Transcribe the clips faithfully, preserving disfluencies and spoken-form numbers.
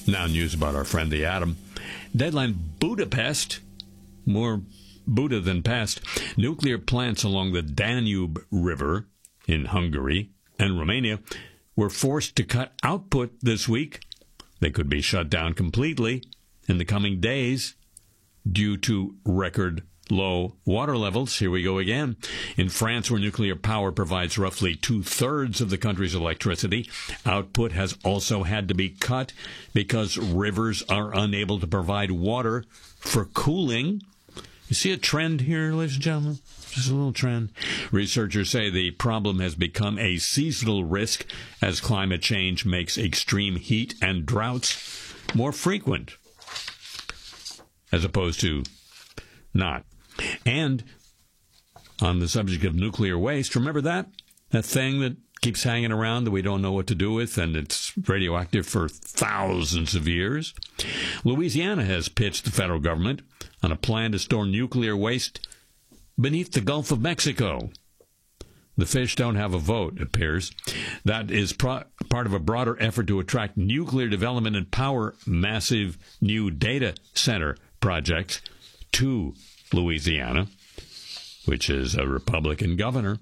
Now news about our friend the atom. Deadline Budapest, more Buddha than pest. Nuclear plants along the Danube River in Hungary and Romania were forced to cut output this week. They could be shut down completely in the coming days due to record low water levels. Here we go again. In France, where nuclear power provides roughly two-thirds of the country's electricity, output has also had to be cut because rivers are unable to provide water for cooling. You see a trend here, ladies and gentlemen? Just a little trend. Researchers say the problem has become a seasonal risk as climate change makes extreme heat and droughts more frequent, as opposed to not. And on the subject of nuclear waste, remember that? That thing that keeps hanging around that we don't know what to do with, and it's radioactive for thousands of years? Louisiana has pitched the federal government on a plan to store nuclear waste beneath the Gulf of Mexico. The fish don't have a vote, it appears. That is pro- part of a broader effort to attract nuclear development and power massive new data center projects to Louisiana, which is a Republican governor.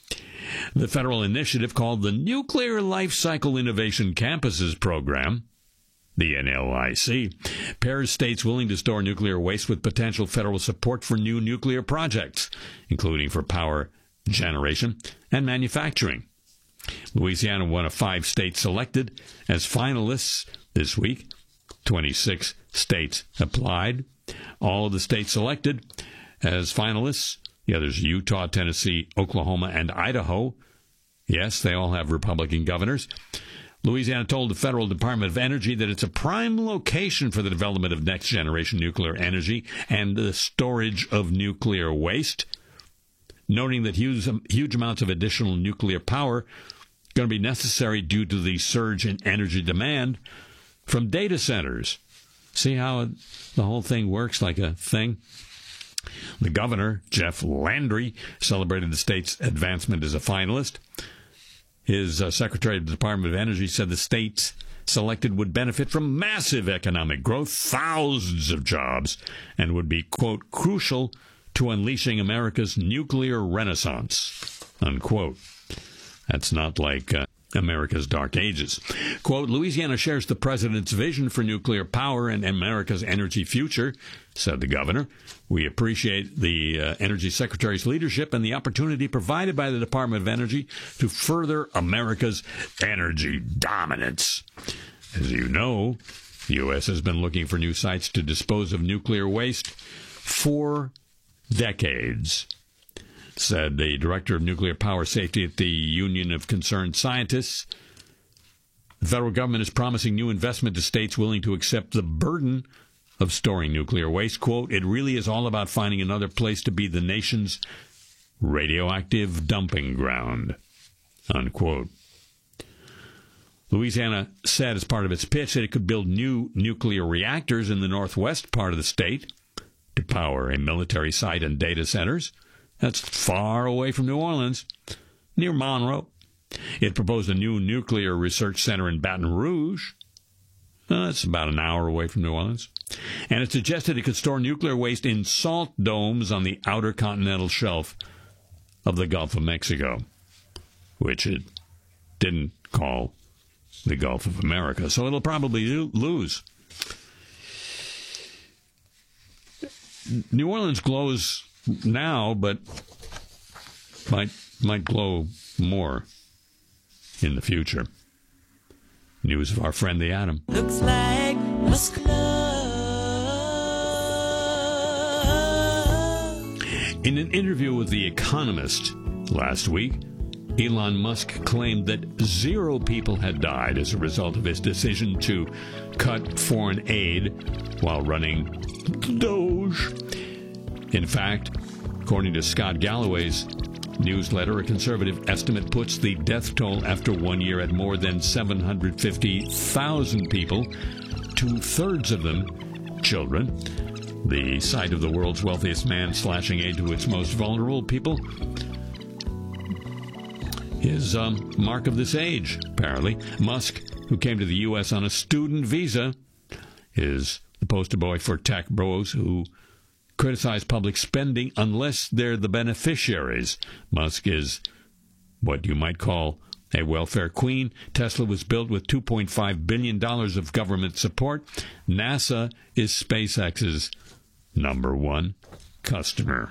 The federal initiative, called the Nuclear Life Cycle Innovation Campuses Program, the N L I C, pairs states willing to store nuclear waste with potential federal support for new nuclear projects, including for power generation and manufacturing. Louisiana, one of five states selected as finalists this week. twenty-six states applied. All of the states selected as finalists, the others Utah, Tennessee, Oklahoma, and Idaho. Yes, they all have Republican governors. Louisiana told the Federal Department of Energy that it's a prime location for the development of next-generation nuclear energy and the storage of nuclear waste, noting that huge, huge amounts of additional nuclear power are going to be necessary due to the surge in energy demand from data centers. See how the whole thing works like a thing? The governor, Jeff Landry, celebrated the state's advancement as a finalist. His uh, Secretary of the Department of Energy said the states selected would benefit from massive economic growth, thousands of jobs, and would be, quote, crucial to unleashing America's nuclear renaissance, unquote. That's not like uh, America's dark ages. Quote, Louisiana shares the president's vision for nuclear power and America's energy future, said the governor. We appreciate the uh, Energy Secretary's leadership and the opportunity provided by the Department of Energy to further America's energy dominance. As you know, the U S has been looking for new sites to dispose of nuclear waste for decades, said the director of nuclear power safety at the Union of Concerned Scientists. The federal government is promising new investment to states willing to accept the burden of storing nuclear waste. Quote, it really is all about finding another place to be the nation's radioactive dumping ground, unquote. Louisiana said as part of its pitch that it could build new nuclear reactors in the northwest part of the state to power a military site and data centers. That's far away from New Orleans, near Monroe. It proposed a new nuclear research center in Baton Rouge. Uh, that's about an hour away from New Orleans. And it suggested it could store nuclear waste in salt domes on the outer continental shelf of the Gulf of Mexico, which it didn't call the Gulf of America. So it'll probably lose. New Orleans glows now, but might might glow more in the future. News of our friend the atom. Looks like Musk In an interview with The Economist last week, Elon Musk claimed that zero people had died as a result of his decision to cut foreign aid while running Doge. In fact, according to Scott Galloway's newsletter, a conservative estimate puts the death toll after one year at more than seven hundred fifty thousand people, two-thirds of them children. The sight of the world's wealthiest man slashing aid to its most vulnerable people is um, mark of this age, apparently. Musk, who came to the U S on a student visa, is the poster boy for tech bros who criticize public spending unless they're the beneficiaries. Musk is what you might call a welfare queen. Tesla was built with two point five billion dollars of government support. NASA is SpaceX's number one customer.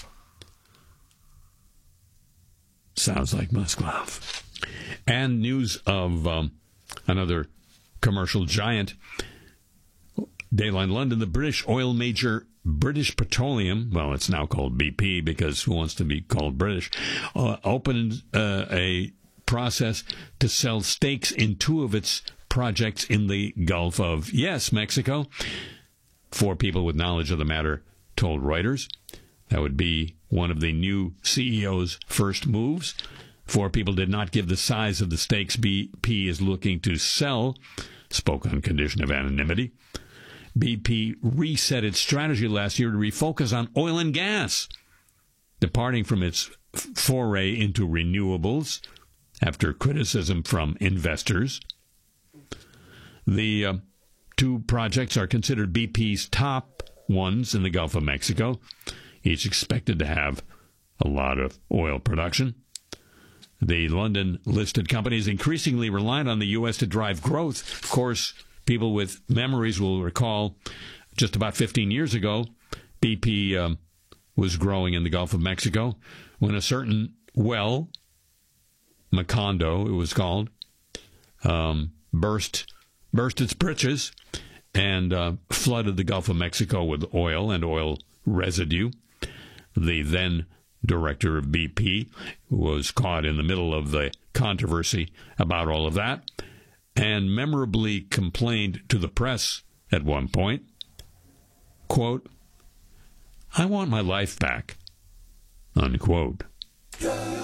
Sounds like Musk love. And news of um, another commercial giant. Dayline London, the British oil major British Petroleum, well, it's now called B P because who wants to be called British, uh, opened uh, a process to sell stakes in two of its projects in the Gulf of, yes, Mexico. Four people with knowledge of the matter told Reuters. That would be one of the new C E O's first moves. Four people did not give the size of the stakes B P is looking to sell, spoke on condition of anonymity. B P reset its strategy last year to refocus on oil and gas, departing from its foray into renewables after criticism from investors. The uh, two projects are considered B P's top ones in the Gulf of Mexico, each expected to have a lot of oil production. The London-listed company is increasingly reliant on the U S to drive growth. Of course, people with memories will recall just about fifteen years ago, B P um, was growing in the Gulf of Mexico when a certain well, Macondo it was called, um, burst burst its britches and uh, flooded the Gulf of Mexico with oil and oil residue. The then director of B P was caught in the middle of the controversy about all of that and memorably complained to the press at one point, quote, "I want my life back," unquote.